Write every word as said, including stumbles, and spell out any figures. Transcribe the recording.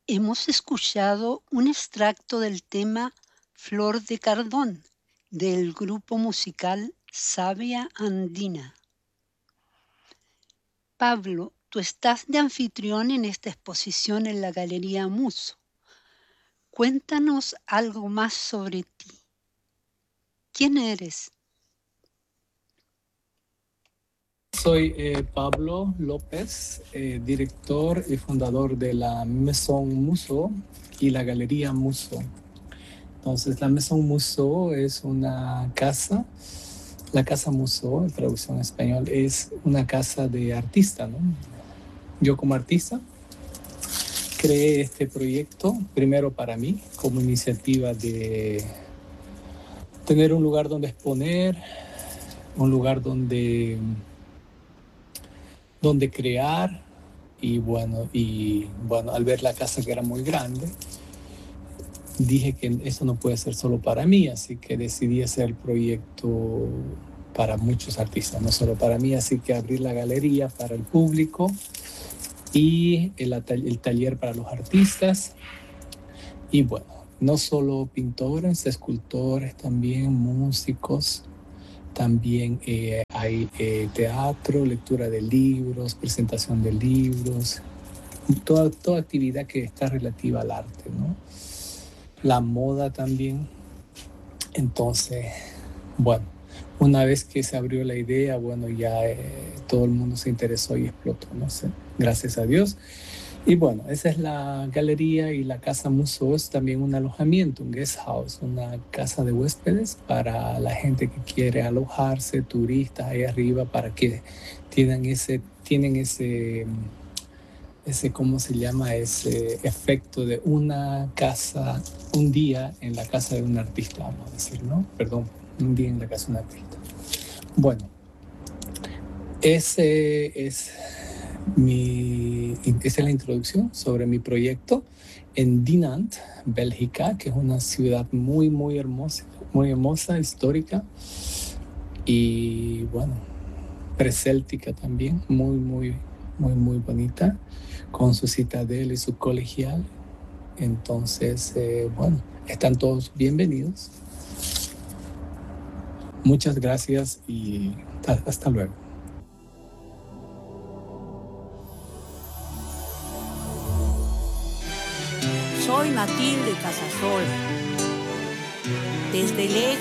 Hemos escuchado un extracto del tema Flor de Cardón del grupo musical Savia Andina. Pablo, tú estás de anfitrión en esta exposición en la Galería Muso. Cuéntanos algo más sobre ti. ¿Quién eres? Soy eh, Pablo López, eh, director y fundador de la Maison Muso y la Galería Muso. Entonces, la Maison Muso es una casa, la Casa Muso, en traducción en español, es una casa de artista, ¿no? Yo como artista creé este proyecto primero para mí, como iniciativa de tener un lugar donde exponer, un lugar donde donde crear y bueno, y bueno, al ver la casa que era muy grande, dije que eso no puede ser solo para mí, así que decidí hacer el proyecto para muchos artistas, no solo para mí, así que abrí la galería para el público y el, el taller para los artistas y bueno, no solo pintores, escultores, también músicos. También eh, hay eh, teatro, lectura de libros, presentación de libros, toda, toda actividad que está relativa al arte, ¿no? La moda también. Entonces, bueno, una vez que se abrió la idea, bueno, ya eh, todo el mundo se interesó y explotó, no sé, gracias a Dios. Y bueno, esa es la galería y la casa Muso es también un alojamiento, un guest house, una casa de huéspedes para la gente que quiere alojarse, turistas ahí arriba, para que tienen ese, tienen ese, ese, ¿cómo se llama? Ese efecto de una casa, un día en la casa de un artista, vamos a decir, ¿no? Perdón, un día en la casa de un artista. Bueno, ese es mi, esa es la introducción sobre mi proyecto en Dinant, Bélgica, que es una ciudad muy, muy hermosa, muy hermosa, histórica y bueno, preséltica también, muy, muy, muy, muy bonita, con su citadel y su colegial. Entonces, eh, bueno, están todos bienvenidos. Muchas gracias y hasta luego. Soy Matilde Casasola. Desde lejos